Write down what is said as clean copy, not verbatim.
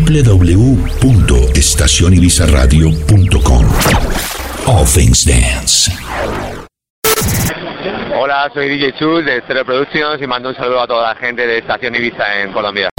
www.estacionibizarradio.com. All Things Dance. Hola, soy DJ Chus de Stereo Productions y mando un saludo a toda la gente de Estación Ibiza en Colombia.